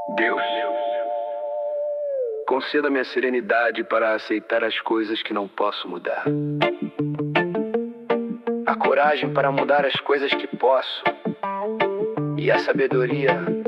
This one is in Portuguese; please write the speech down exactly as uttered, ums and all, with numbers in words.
Deus, conceda-me a serenidade para aceitar as coisas que não posso mudar. A coragem para mudar as coisas que posso. E a sabedoria